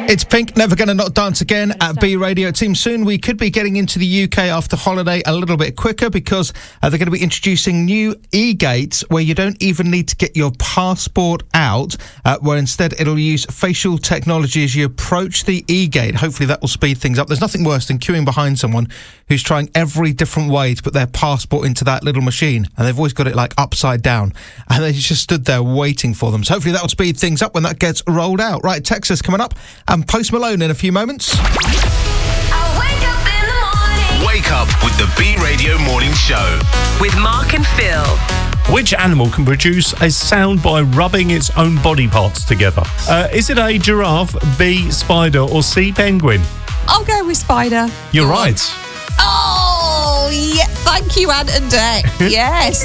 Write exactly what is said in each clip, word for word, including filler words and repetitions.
It's Pink, Never Gonna Not Dance Again at B Radio. It seems soon we could be getting into the U K after holiday a little bit quicker because uh, they're going to be introducing new e-gates where you don't even need to get your passport out, uh, where instead it'll use facial technology as you approach the e-gate. Hopefully that will speed things up. There's nothing worse than queuing behind someone who's trying every different way to put their passport into that little machine, and they've always got it like upside down, and they just stood there waiting for them. So hopefully that will speed things up when that gets rolled out. Right, Texas coming up, and Post Malone in a few moments. I wake up in the morning. Wake up with the B Radio Morning Show With Mark and Phil. Which animal can produce a sound by rubbing its own body parts together? Uh, is it A, giraffe, B, spider, or C, penguin? I'll go with spider. You're right. Oh, yeah. Thank you, Ant and Dec. Yes.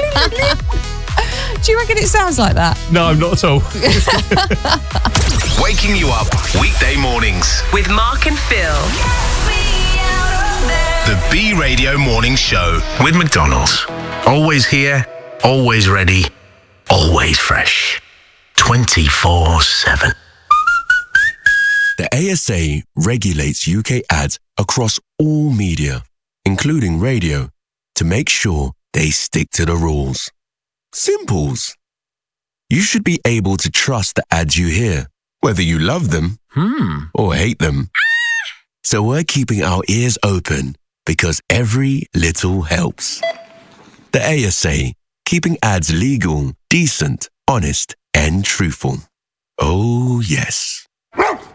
Do you reckon it sounds like that? No, not at all. Waking you up weekday mornings With Mark and Phil. The B Radio Morning Show with McDonald's. Always here, always ready, always fresh. twenty-four seven. The A S A regulates U K ads across all media, including radio, to make sure they stick to the rules. Simples. You should be able to trust the ads you hear, whether you love them hmm. or hate them. So we're keeping our ears open because every little helps. The A S A, keeping ads legal, decent, honest, and truthful. Oh, yes.